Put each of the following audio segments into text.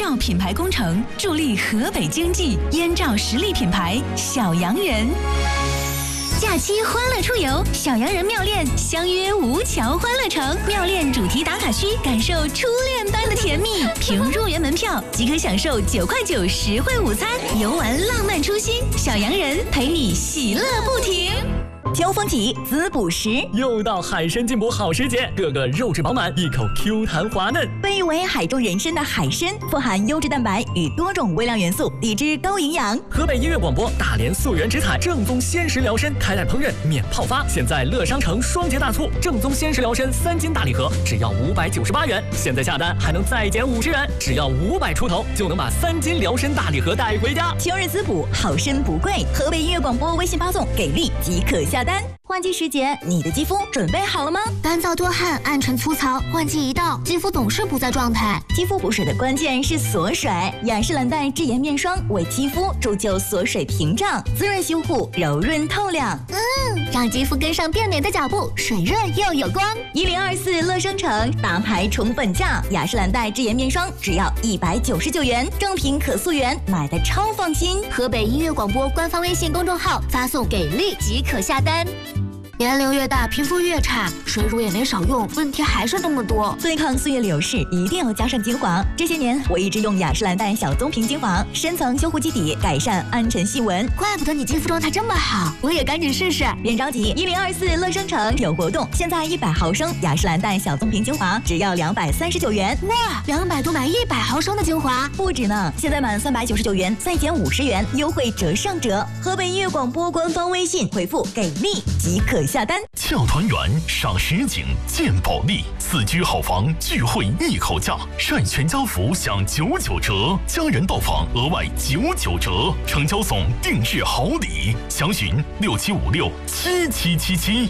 罩品牌工程，助力河北经济。烟罩实力品牌小洋人。假期欢乐出游，小洋人妙恋相约吴桥欢乐城，妙恋主题打卡区，感受初恋般的甜蜜。凭入园门票即可享受9块9实惠午餐，游玩浪漫初心。小洋人陪你喜乐不停。秋风起，滋补时， 又到海参进补好时节，个个肉质饱满，一口 Q 弹滑嫩。 被誉为海中人参的海参，富含优质蛋白与多种微量元素，理之高营养。 河北音乐广播大连溯源直采正宗鲜食疗参，开袋烹饪免泡发。现在乐商城双节大促，正宗鲜食疗参3斤大礼盒只要598元，现在下单还能再减50元，只要500出头就能把3斤疗参大礼盒带回家。 秋日滋补，好参不贵。河北音乐广播微信发送给力即可下单。换季时节，你的肌肤准备好了吗？ 干燥多汗、暗沉粗糙，换季一到，肌肤总是不在状态。 肌肤补水的关键是锁水，雅诗兰黛智颜面霜为肌肤铸就锁水屏障，滋润修护，柔润透亮。 让肌肤跟上变美的脚步，水润又有光。 1024乐生城大牌宠粉价，雅诗兰黛智颜面霜只要199元，正品可溯源，买的超放心。 河北音乐广播官方微信公众号发送给力即可下单。年龄越大，皮肤越差，水乳也没少用，问题还是那么多。 对抗岁月流逝，一定要加上精华。这些年，我一直用雅诗兰黛小棕瓶精华，深层修护基底，改善暗沉细纹。 怪不得你肌肤状态这么好，我也赶紧试试。 别着急，1024乐生城有活动，现在100毫升雅诗兰黛小棕瓶精华只要239元。 哇，200多买100毫升的精华， 不止呢！现在满399元再减50元，优惠折上折。河北音乐广播官方微信回复给力即可下单。 俏团圆赏实景见保利，4居好房聚会一口价，晒全家福享99折，家人到访额外99折，成交送定制好礼，详询67567777。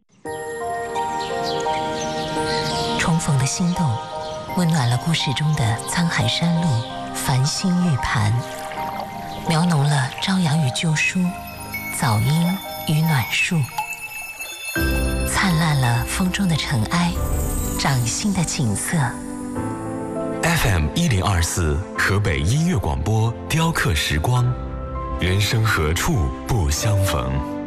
重逢的心动，温暖了故事中的沧海山路，繁星玉盘，描浓了朝阳与旧书，早莺与暖树，灿烂了风中的尘埃，掌心的景色。 FM 1024河北音乐广播雕刻时光，人生何处不相逢。